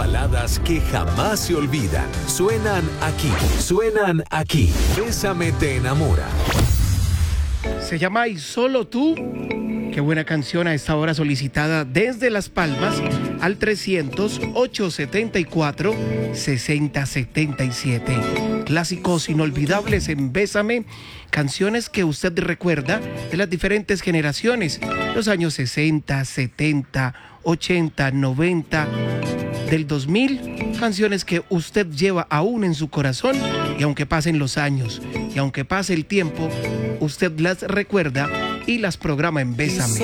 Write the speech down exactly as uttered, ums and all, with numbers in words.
baladas que jamás se olvidan. Suenan aquí, suenan aquí. Bésame te enamora. Se llama Y Solo Tú. Qué buena canción a esta hora, solicitada desde Las Palmas al trescientos, ochocientos setenta y cuatro, sesenta setenta y siete. Clásicos inolvidables en Bésame, canciones que usted recuerda de las diferentes generaciones, los años sesenta, setenta, ochenta, noventa, del dos mil, canciones que usted lleva aún en su corazón y aunque pasen los años y aunque pase el tiempo, usted las recuerda y las programa en Bésame.